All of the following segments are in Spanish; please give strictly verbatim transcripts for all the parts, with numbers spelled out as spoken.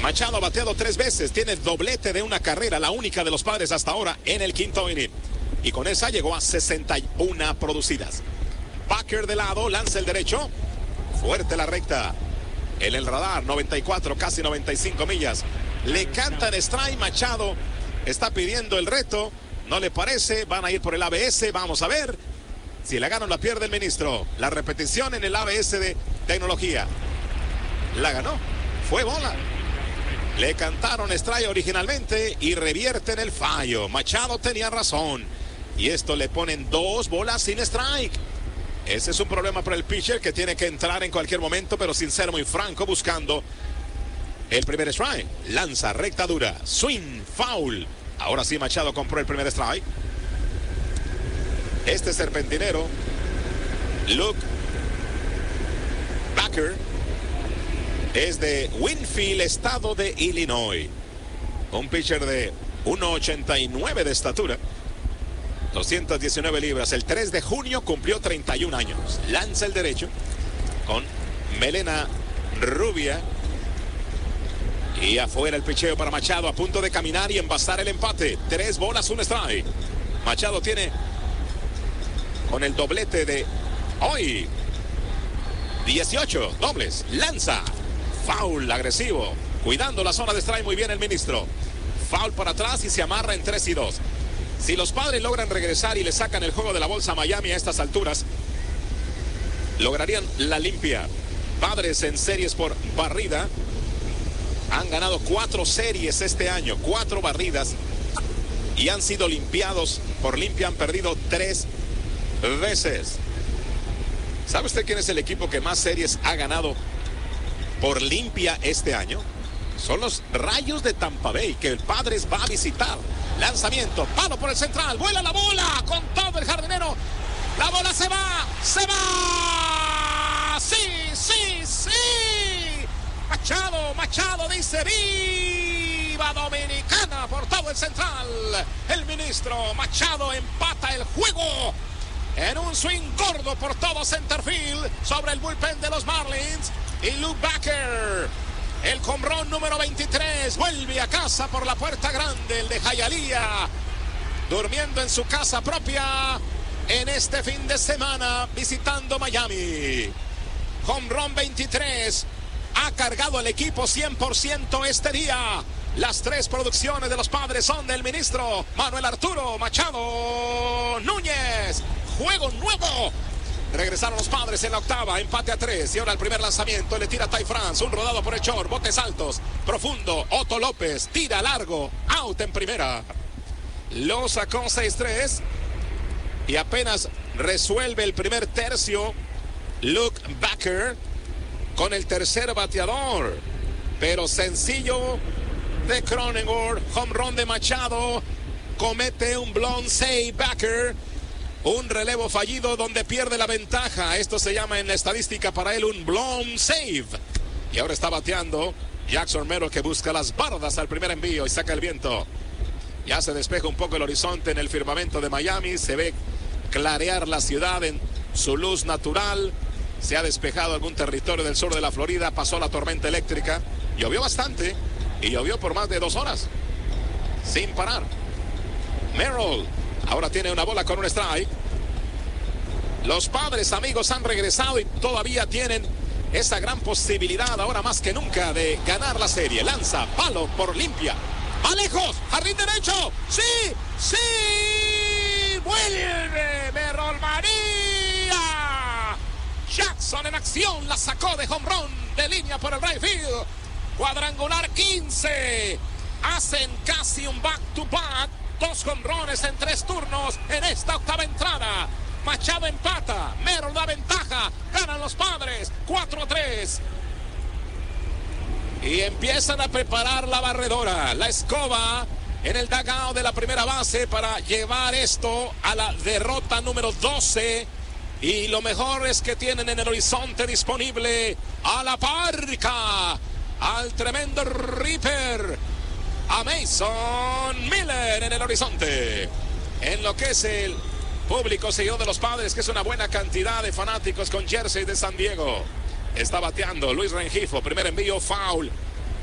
Machado ha bateado tres veces, tiene doblete de una carrera, la única de los Padres hasta ahora en el quinto inning. Y con esa llegó a sesenta y una producidas. Backer de lado, lanza el derecho. Fuerte la recta. En el radar, noventa y cuatro, casi noventa y cinco millas. Le cantan strike, Machado está pidiendo el reto. ¿No le parece? Van a ir por el A B S, vamos a ver. Si la gana o la pierde el ministro. La repetición en el A B S de tecnología. La ganó. Fue bola. Le cantaron strike originalmente y revierten el fallo. Machado tenía razón. Y esto le ponen dos bolas sin strike. Ese es un problema para el pitcher que tiene que entrar en cualquier momento, pero sin ser muy franco, buscando el primer strike. Lanza recta dura. Swing, foul. Ahora sí Machado compró el primer strike. Este serpentinero, Luke Backer, es de Winfield, estado de Illinois. Un pitcher de uno ochenta y nueve de estatura, doscientas diecinueve libras. El tres de junio cumplió treinta y un años. Lanza el derecho con melena rubia. Y afuera el picheo para Machado, a punto de caminar y envasar el empate. Tres bolas, un strike. Machado tiene, con el doblete de hoy, dieciocho dobles. Lanza. Foul agresivo. Cuidando la zona de strike muy bien el ministro. Foul para atrás y se amarra en tres y dos. Si los Padres logran regresar y le sacan el juego de la bolsa a Miami a estas alturas, lograrían la limpia. Padres en series por barrida. Han ganado cuatro series este año, cuatro barridas. Y han sido limpiados por limpia, han perdido tres veces. ¿Sabe usted quién es el equipo que más series ha ganado por limpia este año? Son los Rayos de Tampa Bay, que el Padres va a visitar. Lanzamiento, palo por el central, vuela la bola con todo el jardinero. La bola se va, se va. Sí, sí, sí. Machado, Machado dice viva Dominicana por todo el central. El ministro Machado empata el juego en un swing gordo por todo center field sobre el bullpen de los Marlins. Y Luke Backer, el jonrón número veintitrés, vuelve a casa por la puerta grande, el de Hialeah, durmiendo en su casa propia en este fin de semana visitando Miami. Jonrón veintitrés. Ha cargado el equipo cien por ciento este día. Las tres producciones de los Padres son del ministro Manuel Arturo Machado Núñez. Juego nuevo. Regresaron los Padres en la octava, empate a tres. Y ahora el primer lanzamiento, le tira Ty France, un rodado por el short, botes altos, profundo. Otto López tira largo, out en primera. Lo sacó seis tres. Y apenas resuelve el primer tercio Luke Backer con el tercer bateador, pero sencillo de Cronenworth. Home run de Machado, comete un blown save Backer, un relevo fallido donde pierde la ventaja. Esto se llama en la estadística para él un blown save. Y ahora está bateando Jackson Merrill, que busca las bardas al primer envío y saca el viento. Ya se despeja un poco el horizonte en el firmamento de Miami, se ve clarear la ciudad en su luz natural. Se ha despejado algún territorio del sur de la Florida, pasó la tormenta eléctrica, llovió bastante y llovió por más de dos horas sin parar. Merrill ahora tiene una bola con un strike. Los Padres, amigos, han regresado y todavía tienen esa gran posibilidad ahora más que nunca de ganar la serie. Lanza, palo por limpia, va lejos, jardín derecho, sí, sí, vuelve Merrill María. Jackson en acción, la sacó de home run de línea por el right field. Cuadrangular quince. Hacen casi un back to back. Dos jonrones en tres turnos en esta octava entrada. Machado empata, Merrill da ventaja, ganan los Padres cuatro a tres. Y empiezan a preparar la barredora, la escoba en el dugout de la primera base para llevar esto a la derrota número doce. Y lo mejor es que tienen en el horizonte disponible a la Parca, al tremendo Reaper, a Mason Miller en el horizonte. En lo que es el público seguidor de los Padres, que es una buena cantidad de fanáticos con jersey de San Diego. Está bateando Luis Rengifo, primer envío, foul.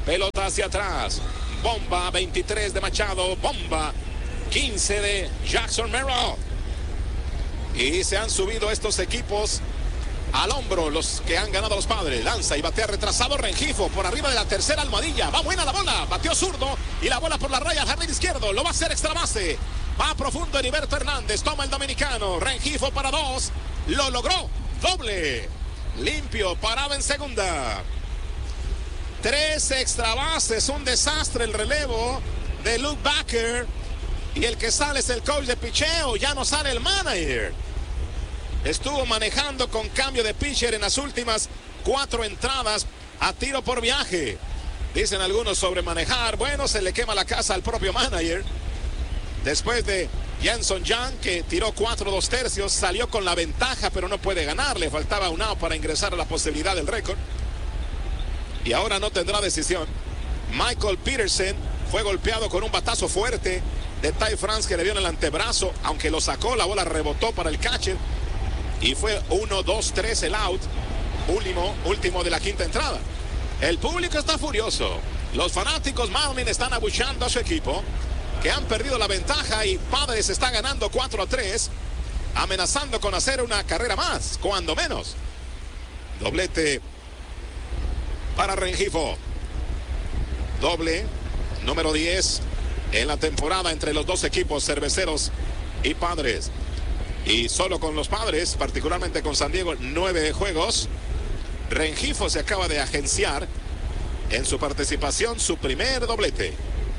Pelota hacia atrás. Bomba veintitrés de Machado. Bomba quince de Jackson Merrill. Y se han subido estos equipos al hombro los que han ganado los Padres. Lanza y batea retrasado Rengifo por arriba de la tercera almohadilla. Va buena la bola. Bateó zurdo y la bola por la raya al jardín izquierdo. Lo va a hacer extra base. Va profundo Heriberto Hernández. Toma el dominicano. Rengifo para dos. Lo logró. Doble. Limpio. Parado en segunda. Tres extra bases. Un desastre el relevo de Luke Backer. Y el que sale es el coach de picheo. Ya no sale el manager. Estuvo manejando con cambio de pitcher en las últimas cuatro entradas a tiro por viaje. Dicen algunos sobre manejar. Bueno, se le quema la casa al propio manager. Después de Janson Young, que tiró cuatro dos tercios, salió con la ventaja, pero no puede ganar. Le faltaba un out para ingresar a la posibilidad del récord. Y ahora no tendrá decisión. Michael Peterson fue golpeado con un batazo fuerte de Ty France que le dio en el antebrazo. Aunque lo sacó, la bola rebotó para el catcher. Y fue uno dos tres el out. Último, último de la quinta entrada. El público está furioso. Los fanáticos Marlins están abucheando a su equipo, que han perdido la ventaja, y Padres está ganando cuatro a tres, amenazando con hacer una carrera más, cuando menos. Doblete para Rengifo. Doble número diez en la temporada entre los dos equipos, Cerveceros y Padres. Y solo con los Padres, particularmente con San Diego, nueve juegos. Rengifo se acaba de agenciar en su participación su primer doblete.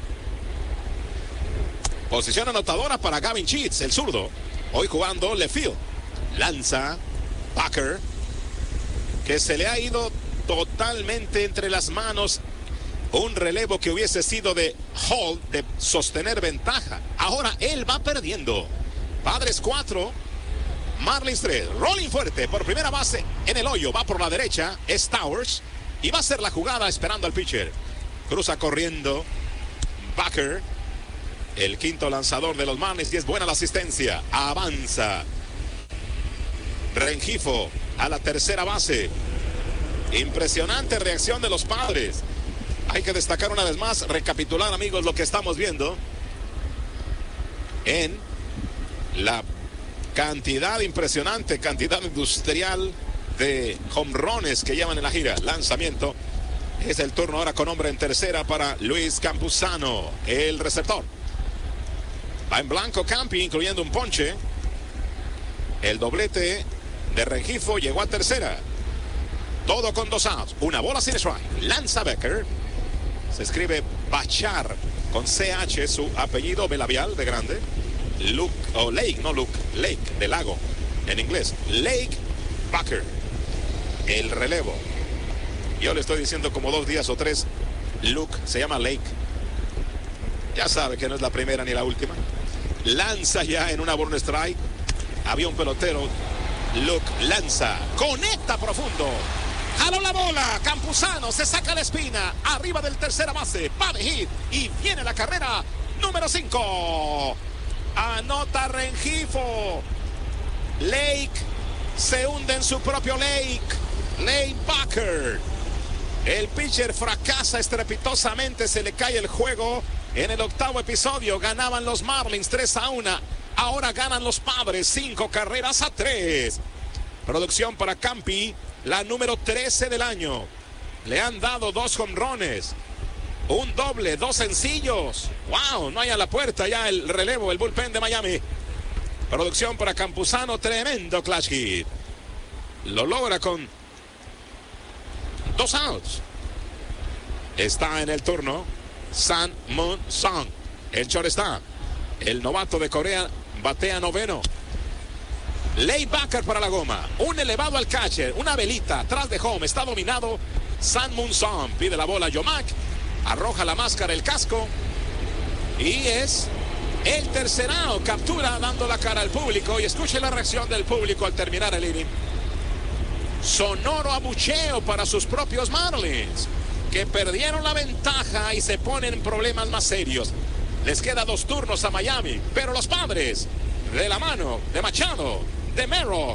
Posición anotadora para Gavin Sheets, el zurdo. Hoy jugando left field. Lanza Backer, que se le ha ido totalmente entre las manos un relevo que hubiese sido de hold, de sostener ventaja. Ahora él va perdiendo. Padres cuatro, Marlins tres. Rolling fuerte por primera base en el hoyo. Va por la derecha, es Towers. Y va a ser la jugada esperando al pitcher. Cruza corriendo Backer, el quinto lanzador de los Marlins, y es buena la asistencia. Avanza Rengifo a la tercera base. Impresionante reacción de los Padres. Hay que destacar una vez más, recapitular, amigos, lo que estamos viendo en la cantidad impresionante, cantidad industrial de home runs que llevan en la gira. Lanzamiento. Es el turno ahora con hombre en tercera para Luis Campuzano, el receptor. Va en blanco Campi, incluyendo un ponche. El doblete de Rengifo llegó a tercera. Todo con dos outs. Una bola sin strike. Lanza Becker. Se escribe Bachar con C H, su apellido, B labial de grande. Luke, o oh, Lake, no Luke, Lake, de lago en inglés. Lake Backer, el relevo. Yo le estoy diciendo como dos días o tres, Luke, se llama Lake. Ya sabe que no es la primera ni la última. Lanza ya en una burn strike. Había un pelotero. Luke lanza, conecta profundo. Jaló la bola, Campuzano se saca la espina, arriba del tercera base, va de hit y viene la carrera número cinco. Anota Rengifo. Lake se hunde en su propio lake. Lake Backer. El pitcher fracasa estrepitosamente, se le cae el juego. En el octavo episodio ganaban los Marlins tres a uno. Ahora ganan los Padres cinco carreras a tres. Producción para Campi, la número trece del año. Le han dado dos home runs, un doble, dos sencillos. Wow, no hay a la puerta ya el relevo, el bullpen de Miami. Producción para Campuzano, tremendo clutch hit. Lo logra con dos outs. Está en el turno San Moon Song, el shortstop. El novato de Corea batea noveno. Lake Backer para la goma. Un elevado al catcher. Una velita atrás de home. Está dominado San Moon Song. Pide la bola Yomac. Arroja la máscara, el casco. Y es el tercer out. Captura dando la cara al público. Y escuche la reacción del público al terminar el inning. Sonoro abucheo para sus propios Marlins, que perdieron la ventaja y se ponen en problemas más serios. Les queda dos turnos a Miami, pero los Padres, de la mano de Machado, de Merrill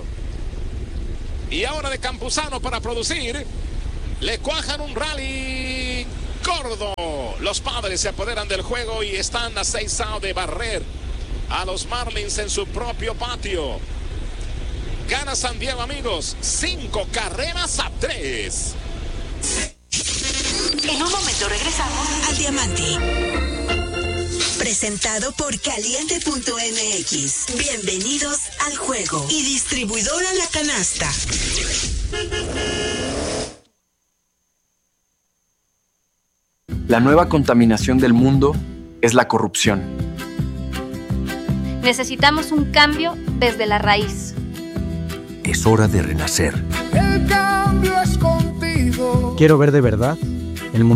y ahora de Campuzano para producir, le cuajan un rally Gordo. Los Padres se apoderan del juego y están a seis outs de barrer a los Marlins en su propio patio. Gana San Diego, amigos, cinco carreras a tres. En un momento regresamos al Diamante. Presentado por Caliente punto M X. Bienvenidos al juego. Y distribuidora La Canasta. La nueva contaminación del mundo es la corrupción. Necesitamos un cambio desde la raíz. Es hora de renacer. El cambio es contigo. Quiero ver de verdad